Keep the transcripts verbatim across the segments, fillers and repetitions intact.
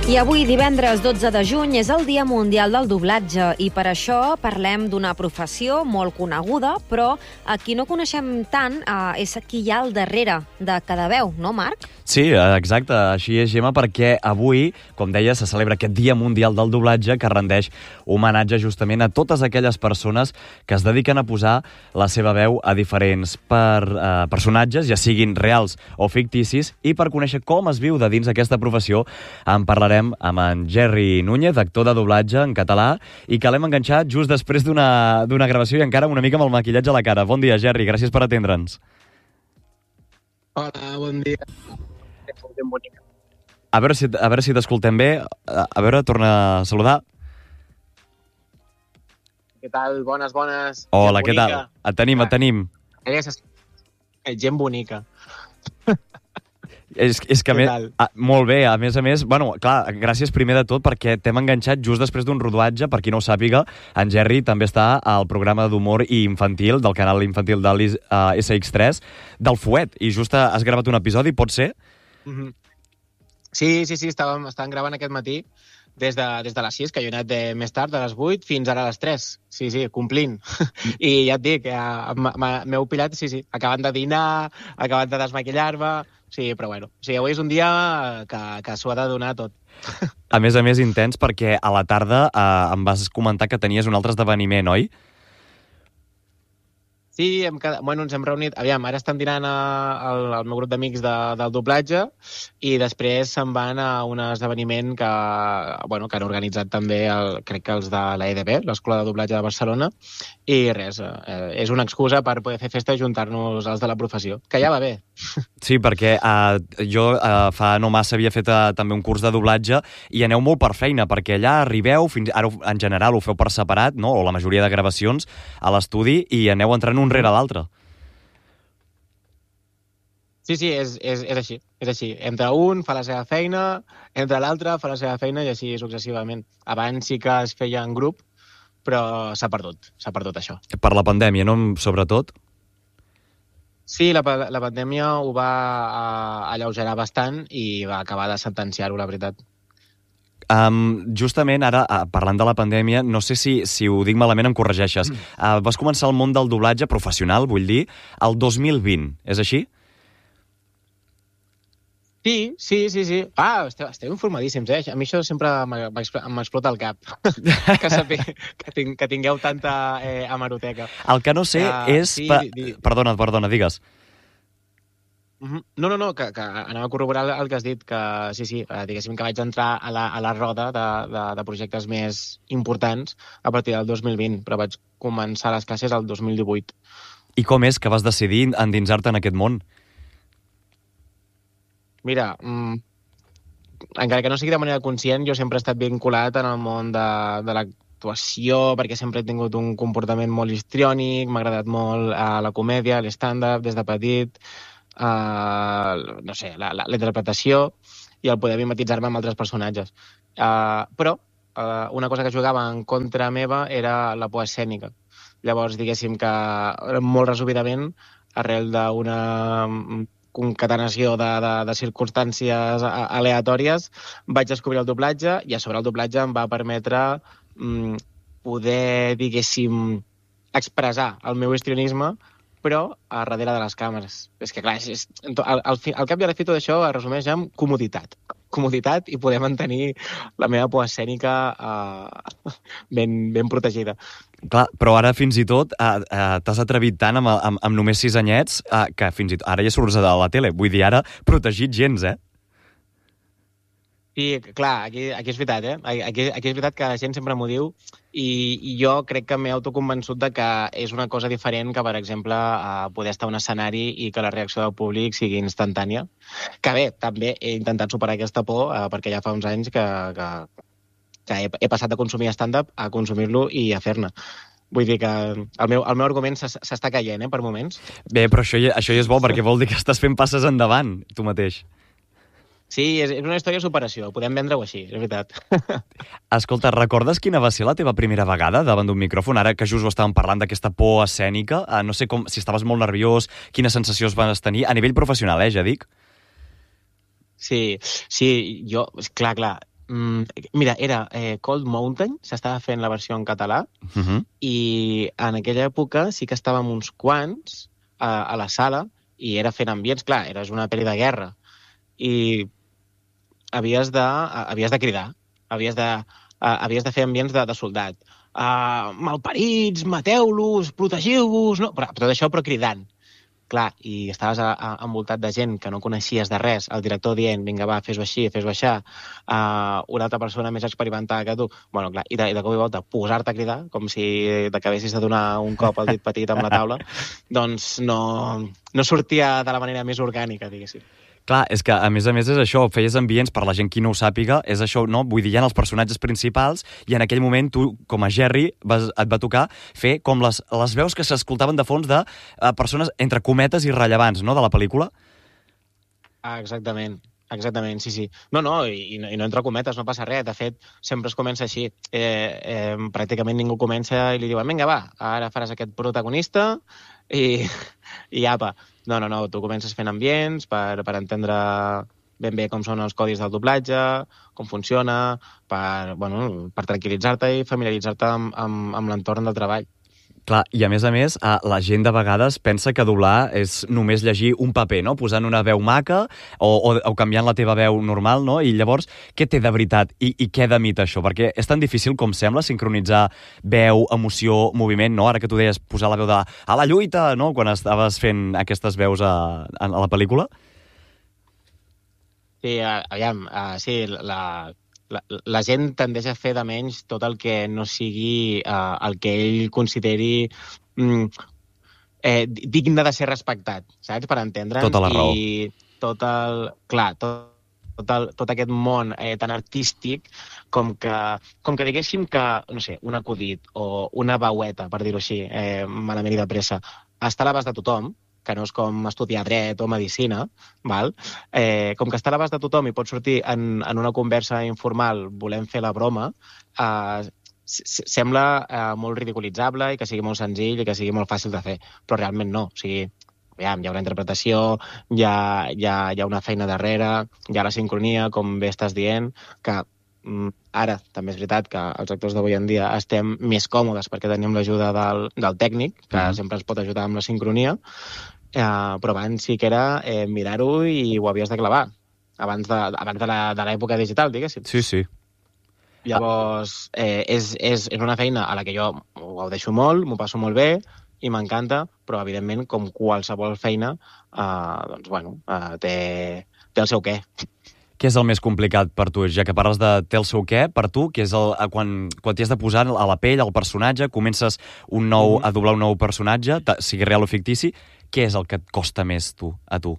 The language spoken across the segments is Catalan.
I avui, divendres dotze de juny, és el Dia Mundial del Doblatge i per això parlem d'una professió molt coneguda, però a qui no coneixem tant eh, és qui hi ha al darrere de cada veu, no, Marc? Sí, exacte, així és, Gemma, perquè avui, com deia, se celebra aquest Dia Mundial del Doblatge que rendeix homenatge justament a totes aquelles persones que es dediquen a posar la seva veu a diferents per, eh, personatges, ja siguin reals o ficticis, i per conèixer com es viu de dins aquesta professió en parlarem amb en Jerry Núñez, actor de doblatge en català, i que l'hem enganxat just després d'una d'una gravació i encara una mica amb el maquillatge a la cara. Bon dia, Jerry, gràcies per atendre'ns. Hola, bon dia. Bonica. A veure si, a veure si t'escoltem bé. A, a veure, torna a saludar. Què tal? Bones, bones. Hola, què tal? Et tenim, et tenim. Gent bonica. És, és que, me, a, molt bé, a més a més, bueno, clar, gràcies primer de tot perquè t'hem enganxat just després d'un rodatge, per qui no ho sàpiga, en Jerry també està al programa d'humor i infantil del canal infantil de uh, S X tres, del Fuet, i just has gravat un episodi, pot ser? Mm-hmm. Sí, sí, sí, estàvem, estàvem gravant aquest matí des de, des de les sis, que jo he anat de, més tard, de les vuit, fins ara a les tres. Sí, sí, complint. I ja et dic, m'heu pillat, sí, sí, acabant de dinar, acabant de desmaquillar-me. Sí, però bueno, o sigui, avui és un dia que, que s'ho ha de donar tot. A més a més, intens, perquè a la tarda eh, em vas comentar que tenies un altre esdeveniment, oi? Sí, hem quedat, bueno, ens hem reunit... Aviam, ara estem dinant al, al meu grup d'amics de, del doblatge i després se'n van a un esdeveniment que, bueno, que han organitzat també, el, crec que els de l'E D B, l'Escola de Doblatge de Barcelona, i res, eh, és una excusa per poder fer festa i juntar-nos els de la professió, que ja va bé. Sí, perquè eh, jo eh, fa no massa havia fet eh, també un curs de doblatge i aneu molt per feina, perquè allà arribeu, fins ara en general ho feu per separat, no? O la majoria de gravacions a l'estudi, i aneu entrant un rere l'altre. Sí, sí, és, és, és així, és així. Entra un, fa la seva feina, entra l'altre, fa la seva feina i així successivament. Abans sí que es feia en grup, però s'ha perdut, s'ha perdut això. Per la pandèmia, no? Sobretot? Sí, la, la pandèmia ho va alleugerar bastant i va acabar de sentenciar-ho, la veritat. Um, justament ara, uh, parlant de la pandèmia, no sé si, si ho dic malament, em corregeixes. Uh, vas començar el món del doblatge professional, vull dir, el dos mil vint, és així? Sí, sí, sí, sí. Ah, esteu, esteu informadíssims, eh? A mi això sempre m'explota el cap. que, sapi, que, ting, que tingueu tanta eh, hemeroteca. El que no sé uh, és... Sí, pa... di... Perdona, perdona, digues. No, no, no, que, que anava a corroborar el que has dit, que sí, sí, diguéssim que vaig entrar a la, a la roda de, de, de projectes més importants a partir del dos mil vint, però vaig començar les classes el dos mil divuit. I com és que vas decidir endinsar-te en aquest món? Mira, mmm, encara que no sigui de manera conscient, jo sempre he estat vinculat en el món de, de l'actuació, perquè sempre he tingut un comportament molt histriònic, m'ha agradat molt uh, la comèdia, l'stand-up, des de petit, uh, no sé, la, la, la interpretació i el poder mimetitzar-me amb altres personatges. Uh, però uh, una cosa que jugava en contra meva era la por escènica. Llavors, diguéssim que, molt resumidament, arrel d'una concatenació de, de, de circumstàncies aleatòries, vaig descobrir el doblatge i a sobre el doblatge em va permetre mm, poder, diguéssim, expressar el meu histrionisme, però a darrere de les càmeres. És que, clar, és, al, al, fi, al cap i a la fi tot això es resumeix en comoditat. Comoditat i poder mantenir la meva por escènica uh, ben, ben protegida. Clar, però ara fins i tot uh, uh, t'has atrevit tant amb, amb, amb només sis anyets uh, que fins i tot ara ja surts a la tele. Vull dir, ara protegit gens, eh? Sí, clar, aquí, aquí és veritat, eh? Aquí, aquí és veritat que la gent sempre m'ho diu i, i jo crec que m'he autoconvençut de que és una cosa diferent que, per exemple, uh, poder estar a un escenari i que la reacció del públic sigui instantània. Que bé, també he intentat superar aquesta por uh, perquè ja fa uns anys que, que, que he, he passat de consumir stand-up a consumir-lo i a fer-ne. Vull dir que el meu, el meu argument s'està caient, eh, per moments. Bé, però això, això ja és bo, perquè vol dir que estàs fent passes endavant, tu mateix. Sí, és una història de superació, podem vendre-ho així, és veritat. Escolta, recordes quina va ser la teva primera vegada davant d'un micròfon? Ara que just ho estàvem parlant d'aquesta por escènica, uh, no sé com, si estaves molt nerviós, quines sensacions vas tenir, a nivell professional, eh, ja dic? Sí, sí, jo, clar, clar, Mm, mira, era eh, Cold Mountain, s'estava fent la versió en català, Uh -huh. i en aquella època sí que estàvem uns quants a, a la sala, i era fent ambients, clar, era una pel·li de guerra, i havies de, havies de cridar, havies de, havies de fer ambients de, de soldat. Uh, malparits, mateu-los, protegiu-vos... No? Però, tot això, però cridant. Clar, i estaves a, a, envoltat de gent que no coneixies de res, el director dient, vinga, va, fes-ho així, fes-ho aixà, uh, una altra persona més experimentada que tu, bueno, clar, i de, i de cop i volta posar-te a cridar, com si t'acabessis de donar un cop al dit petit amb la taula, doncs no, no sortia de la manera més orgànica, diguéssim. Clar, és que, a més a més, és això, feies ambients, per la gent qui no ho sàpiga, és això, no? Vull dir, hi ha els personatges principals i en aquell moment tu, com a Jerry, vas, et va tocar fer com les, les veus que s'escoltaven de fons de uh, persones, entre cometes, irrellevants, no?, de la pel·lícula. Ah, exactament. Exactament, sí, sí. No, no, i, i no entre cometes, no passa res. De fet, sempre es comença així. Eh, eh, pràcticament ningú comença i li diuen, vinga, va, ara faràs aquest protagonista i, i apa. No, no, no, tu comences fent ambients per, per entendre ben bé com són els codis del doblatge, com funciona, per, bueno, per tranquil·litzar-te i familiaritzar-te amb, amb, amb l'entorn del treball. Clar, i a més a més, la gent de vegades pensa que doblar és només llegir un paper, no?, posant una veu maca o, o, o canviant la teva veu normal, no? I llavors, què té de veritat i, i què de mit això? Perquè és tan difícil com sembla sincronitzar veu, emoció, moviment, no? Ara que tu deies posar la veu de a la lluita, no?, quan estaves fent aquestes veus a, a la pel·lícula. Sí, aviam, uh, sí, la... La, la gent tendeix a fer de menys tot el que no sigui uh, el que ell consideri mm, eh, digne de ser respectat, saps? Per entendre'ns. Tota la raó. I tot el... Clar, tot, tot, el, tot aquest món eh, tan artístic com que, com que diguéssim que, no sé, un acudit o una veueta, per dir-ho així, eh, malament i de pressa, està a l'abast de tothom, que no és com estudiar dret o medicina, val? Eh, com que està a l'abast de tothom i pot sortir en, en una conversa informal volent fer la broma, eh, sembla eh, molt ridiculitzable i que sigui molt senzill i que sigui molt fàcil de fer, però realment no. O sigui, aviam, hi ha una interpretació, hi ha, hi ha, hi ha una feina darrere, hi ha la sincronia, com bé estàs dient, que ara també és veritat que els actors d'avui en dia estem més còmodes perquè tenim l'ajuda del, del tècnic, que mm. sempre ens pot ajudar amb la sincronia, eh, però abans sí que era eh, mirar-ho i ho havies de clavar, abans de, abans de l'època digital, diguéssim. Sí, sí. Llavors, eh, és, és, és una feina a la que jo ho deixo molt, m'ho passo molt bé i m'encanta, però evidentment, com qualsevol feina, eh, doncs, bueno, eh, té, té el seu què. Què és el més complicat per tu? Ja que parles de té el seu què, per tu, que és el, quan, quan t'hi has de posar a la pell, al personatge, comences un nou, mm. a doblar un nou personatge, sigui real o fictici, què és el que et costa més tu, a tu?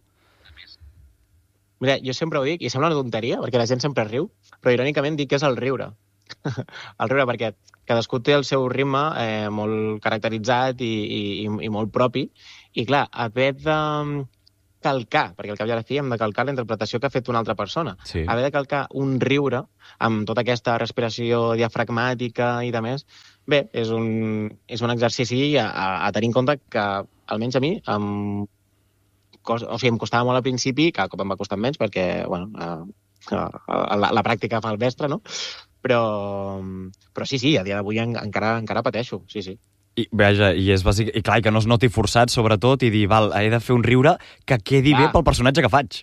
Mira, jo sempre ho dic, i sembla una tonteria, perquè la gent sempre riu, però irònicament dic que és el riure. El riure, perquè cadascú té el seu ritme eh, molt caracteritzat i, i, i molt propi, i clar, haver de calcar, perquè al cap i a la fi hem de calcar la interpretació que ha fet una altra persona. Sí. Haver de calcar un riure amb tota aquesta respiració diafragmàtica i de més, bé, és un, és un exercici a, a, a tenir en compte que, almenys a mi, em, cos, o sigui, em costava molt al principi, cada cop em va costar menys, perquè, bueno, a, a, la, la pràctica fa el mestre, no? Però, però sí, sí, a dia d'avui en, encara, encara pateixo, sí, sí. I, vaja, i és bàsic, i clar, que no es noti forçat, sobretot, i dir, val, he de fer un riure que quedi clar. Bé pel personatge que faig.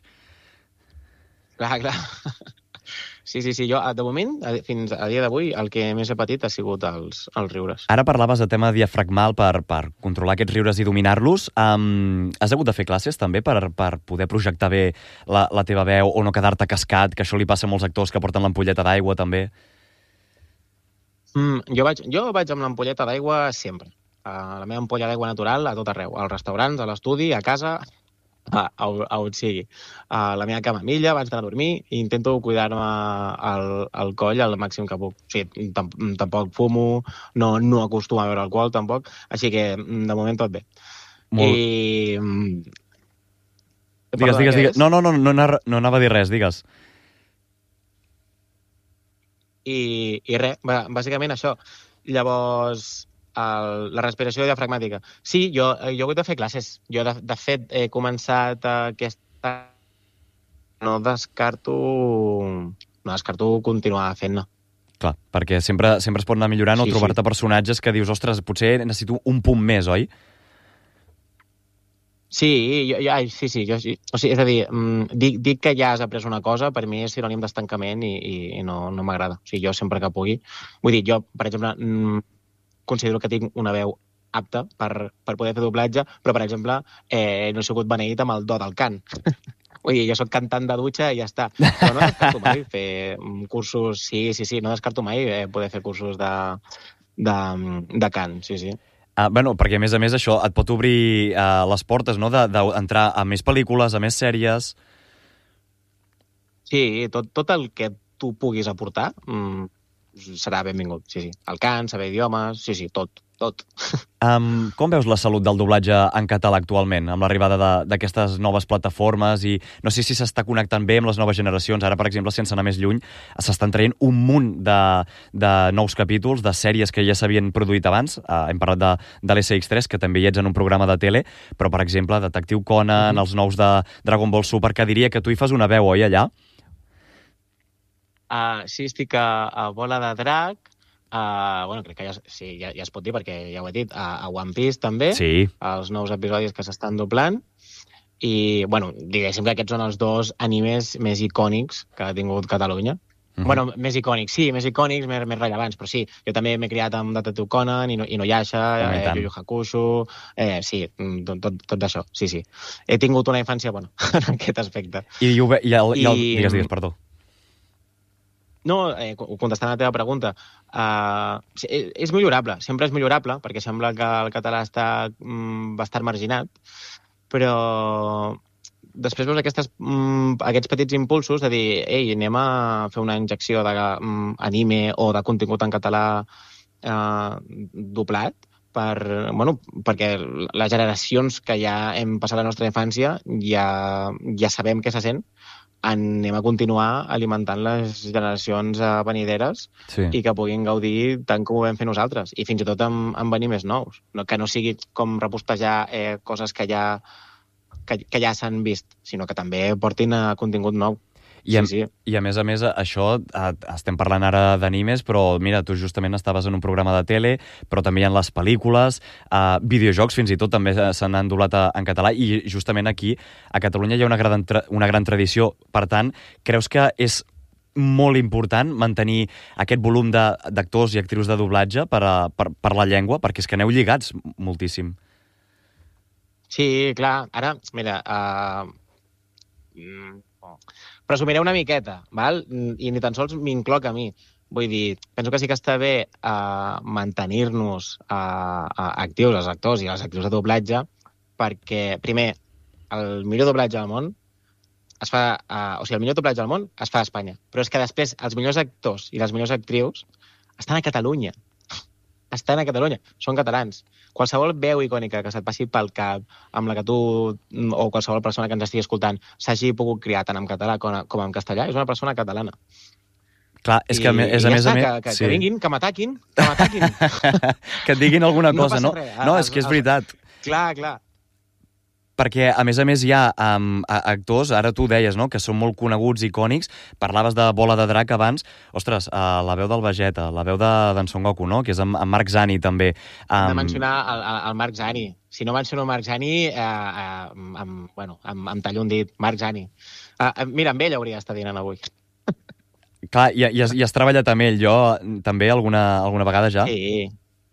Clar, clar. Sí, sí, sí, jo, de moment, fins a dia d'avui, el que més he patit ha sigut els, els riures. Ara parlaves de tema diafragmal per, per controlar aquests riures i dominar-los. Um, has hagut de fer classes, també, per, per poder projectar bé la, la teva veu o no quedar-te cascat, que això li passa a molts actors que porten l'ampolleta d'aigua, també? Mm, jo, vaig, jo vaig amb l'ampolleta d'aigua sempre. Uh, la meva ampolla d'aigua natural a tot arreu. Als restaurants, a l'estudi, a casa, a, a, a on sigui. A la meva camamilla, abans d'anar a dormir, i intento cuidar-me el, el coll al màxim que puc. O sigui, tampoc fumo, no, no acostumo a beure alcohol, tampoc. Així que, de moment, tot bé. Molt... I... Digues, digues, digues. No, no, no, no, no anava a dir res, digues. I, i res, bàsicament això. Llavors, el, la respiració diafragmàtica. Sí, jo, jo he hagut de fer classes. Jo, de, de fet, he començat aquesta... No descarto no descarto continuar fent-ne. Clar, perquè sempre, sempre es pot anar millorant sí, o trobar-te sí. personatges que dius, ostres, potser necessito un punt més, oi? Sí, jo, jo, sí, sí, jo, o sigui, és a dir, dic, dic que ja has après una cosa, per mi és sinònim d'estancament i, i, i no, no m'agrada. O sigui, jo sempre que pugui... Vull dir, jo, per exemple, considero que tinc una veu apta per, per poder fer doblatge, però, per exemple, eh, no he sigut beneït amb el do del cant. Vull dir, jo soc cantant de dutxa i ja està. Però no descarto mai fer cursos... Sí, sí, sí, no descarto mai eh, poder fer cursos de, de, de cant, sí, sí. Uh, bueno, perquè a més a més això et pot obrir uh, les portes, no?, d'entrar a més pel·lícules, a més sèries... Sí, tot, tot el que tu puguis aportar mm, serà benvingut, sí, sí. El cant, saber idiomes, sí, sí, tot, tot. Um, com veus la salut del doblatge en català actualment, amb l'arribada d'aquestes noves plataformes i no sé si s'està connectant bé amb les noves generacions? Ara, per exemple, sense anar més lluny, s'estan traient un munt de, de nous capítols, de sèries que ja s'havien produït abans. Uh, hem parlat de, de l'S X tres, que també hi ets en un programa de tele, però, per exemple, Detectiu Conan, mm-hmm. els nous de Dragon Ball Super, que diria que tu hi fas una veu, oi, allà? Uh, sí, estic a, a Bola de Drac, Uh, bueno, crec que ja, sí, ja, ja es pot dir, perquè ja ho he dit, a, a One Piece també, sí. Els nous episodis que s'estan doblant, i, bueno, diguéssim que aquests són els dos animes més icònics que ha tingut Catalunya. Mm-hmm. Bueno, més icònics, sí, més icònics, més, més rellevants, però sí, jo també m'he criat amb Detective Conan, Ino, Inuyasha, eh, Yu Yu Hakusho, eh, sí, tot, tot, tot això, sí, sí. He tingut una infància, bueno, en aquest aspecte. I, i, i, el, i, el, digues, digues, perdó. No, eh, contestant a la teva pregunta, uh, és millorable, sempre és millorable, perquè sembla que el català està mm, bastant marginat, però després veus aquestes, mm, aquests petits impulsos de dir, ei, anem a fer una injecció d'anime o de contingut en català uh, doblat, per, bueno, perquè les generacions que ja hem passat la nostra infància ja, ja sabem què se sent, anem a continuar alimentant les generacions venideres sí. i que puguin gaudir tant com ho vam fer nosaltres, i fins i tot amb, amb animes nous, no, que no sigui com repostejar eh, coses que ja, que, que ja s'han vist, sinó que també portin a contingut nou. I a, sí, sí. I a més a més, això, estem parlant ara d'animes, però mira, tu justament estaves en un programa de tele, però també hi ha les pel·lícules, uh, videojocs fins i tot també se n'han doblat en català, i justament aquí, a Catalunya, hi ha una gran, una gran tradició. Per tant, creus que és molt important mantenir aquest volum d'actors i actrius de doblatge per, a, per, per la llengua? Perquè és que aneu lligats moltíssim. Sí, clar. Ara, mira... Uh... presumiré una miqueta, val? I ni tan sols m'incloc a mi. Vull dir, penso que sí que està bé uh, mantenir-nos uh, uh, actius, els actors i les actrius de doblatge, perquè, primer, el millor doblatge del món es fa... Uh, o sigui, el millor doblatge del món es fa a Espanya. Però és que després els millors actors i les millors actrius estan a Catalunya. Estan a Catalunya. Són catalans. Qualsevol veu icònica que se't passi pel cap, amb la que tu, o qualsevol persona que ens estigui escoltant, s'hagi pogut criar tant en català com, com en castellà, és una persona catalana. Clar, és I, que és a ja més està, a més... Que, que, sí. que vinguin, que m'ataquin, que m'ataquin. Que et diguin alguna cosa, no? Res. No, és que és veritat. Clar, clar. Perquè, a més a més, hi ha um, actors, ara tu deies, no?, que són molt coneguts, icònics, parlaves de Bola de Drac abans, ostres, uh, la veu del Vegeta, la veu d'en Son Goku, no?, que és amb, amb Marc Zani, també. Um... Hem de mencionar el, el Marc Zani. Si no menciono Marc Zani, eh, eh, amb, bueno, amb, amb tallo un dit, Marc Zani. Uh, mira, amb ell hauria d'estar dinant avui. Clar, i, i, has, i has treballat amb ell, jo també alguna, alguna vegada ja? Sí.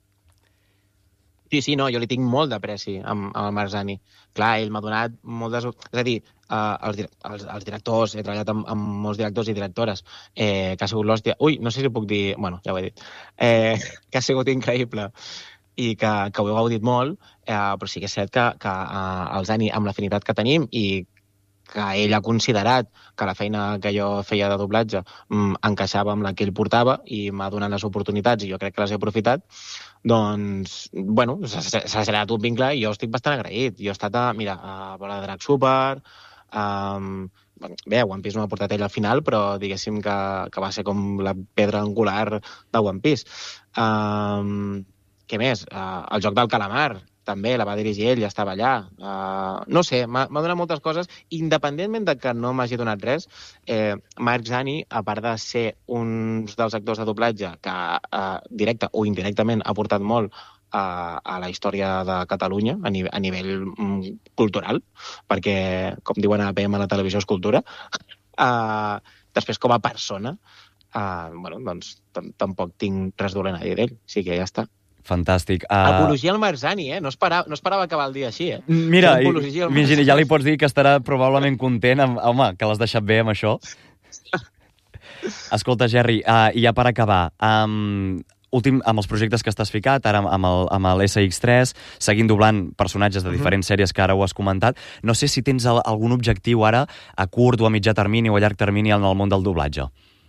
Sí, sí, no, jo li tinc molt d'apreci amb, amb el Marc Zani. Clar, ell m'ha donat moltes... És a dir, uh, els, els, els directors, he treballat amb, amb molts directors i directores, eh, que ha sigut l'hòstia... Ui, no sé si puc dir... Bueno, ja ho he dit. Eh, que ha sigut increïble i que, que ho he gaudit molt, eh, però sí que és cert que, que uh, el Zani, amb l'afinitat que tenim i que ell ha considerat que la feina que jo feia de doblatge mm, encaixava amb la que ell portava i m'ha donat les oportunitats i jo crec que les he aprofitat, doncs, bueno, s'ha generat un vincle i jo estic bastant agraït. Jo he estat a, mira, a Bola de Drac Super, um, bé, One Piece no m'ha portat ell al final, però diguéssim que, que va ser com la pedra angular de One Piece. Um, què més? Uh, el joc del calamar també la va dirigir ell, ja estava allà. Uh, no sé, m'ha donat moltes coses. Independentment de que no m'hagi donat res, eh, Marc Zani, a part de ser un dels actors de doblatge que uh, directe o indirectament ha portat molt a, a la història de Catalunya a, ni a nivell mm, cultural, perquè, com diuen a A P M, la televisió és cultura, uh, després com a persona, uh, bueno, doncs tampoc tinc res dolent a dir d'ell, sí que ja està. Fantàstic. Uh... Apologia al Marc Zani, eh? No esperava, no esperava acabar el dia així, eh? Mira, i, ja li pots dir que estarà probablement content amb, home, que l'has deixat bé amb això. Escolta, Gerri, uh, i ja per acabar, um, últim, amb els projectes que estàs ficat, ara amb el, amb el S X tres, seguint doblant personatges de diferents uh -huh. sèries que ara ho has comentat, no sé si tens el, algun objectiu ara a curt o a mitjà termini o a llarg termini en el món del doblatge.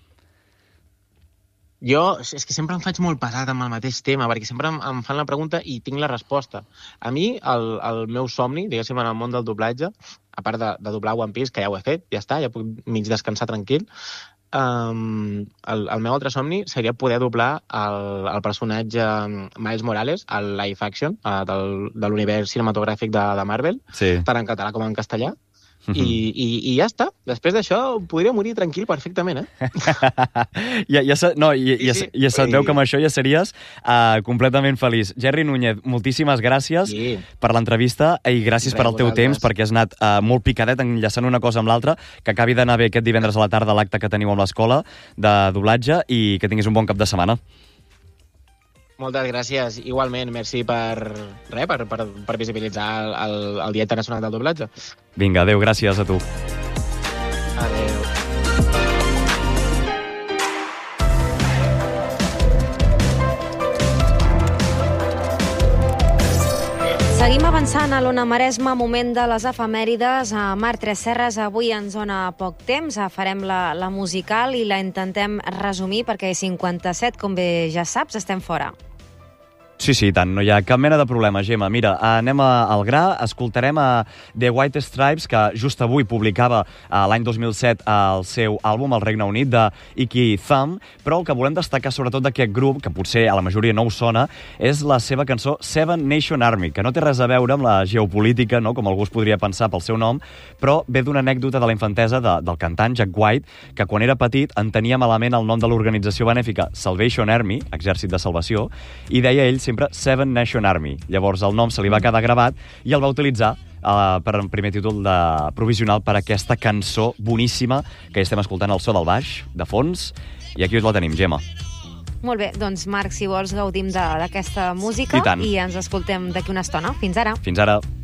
Jo, és que sempre em faig molt pesat amb el mateix tema, perquè sempre em, em fan la pregunta i tinc la resposta. A mi, el, el meu somni, diguéssim, en el món del doblatge, a part de, de doblar One Piece, que ja ho he fet, ja està, ja puc mig descansar tranquil, um, el, el meu altre somni seria poder doblar el, el personatge Miles Morales, el live action, uh, del, de l'univers cinematogràfic de, de Marvel, sí. Tant en català com en castellà. I, i, i ja està. Després d'això podria morir tranquil perfectament, eh? ja, ja, no, ja, ja, ja, ja se't veu que amb això ja series uh, completament feliç. Gerri Núñez, moltíssimes gràcies sí. per l'entrevista i gràcies Res, per al teu temps, perquè has anat uh, molt picadet enllaçant una cosa amb l'altra, que acabi d'anar bé aquest divendres a la tarda l'acte que teniu amb l'escola de doblatge i que tinguis un bon cap de setmana. Moltes gràcies. Igualment, merci per, re, per, per, per visibilitzar el, el, el Dia Internacional del Doblatge. Vinga, adeu, gràcies a tu. Adeu. Seguim avançant a l'Ona Maresme, moment de les efemèrides. A Marc Tresserras, avui ens dona poc temps, farem la, la musical i la intentem resumir perquè cinquanta-set, com bé ja saps, estem fora. Sí, sí, tant, no hi ha cap mena de problema, Gemma. Mira, anem al gra, escoltarem a The White Stripes, que just avui publicava l'any dos mil set el seu àlbum al Regne Unit, de Icky Thumb, però el que volem destacar sobretot d'aquest grup, que potser a la majoria no us sona, és la seva cançó Seven Nation Army, que no té res a veure amb la geopolítica, no?, com algú es podria pensar pel seu nom, però ve d'una anècdota de la infantesa de, del cantant Jack White, que quan era petit entenia malament el nom de l'organització benèfica Salvation Army, Exèrcit de Salvació, i deia ell sempre Seven Nation Army. Llavors el nom se li va quedar gravat i el va utilitzar uh, per un primer títol de provisional per aquesta cançó boníssima que ja estem escoltant al so del baix, de fons, i aquí us la tenim, Gemma. Molt bé, doncs Marc, si vols gaudim d'aquesta música i, i ens escoltem d'aquí una estona. Fins ara. Fins ara.